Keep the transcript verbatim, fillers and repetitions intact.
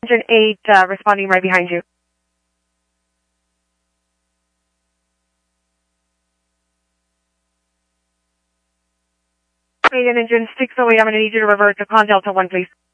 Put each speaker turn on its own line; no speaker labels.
Engine eight, uh, responding right behind you. Canadian Engine six oh eight, I'm going to need you to revert to Con Delta one, please.